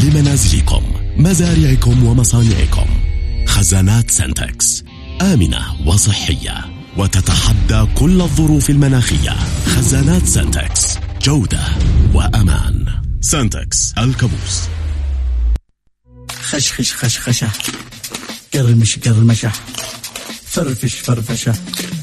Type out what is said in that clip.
لمنازلكم، مزارعكم ومصانعكم. خزانات سنتكس آمنة وصحية وتتحدى كل الظروف المناخية. خزانات سنتكس، جودة وأمان. سنتكس الكابوس. خشخش خشخشة، قرمش قرمشة، فرفش فرفشة،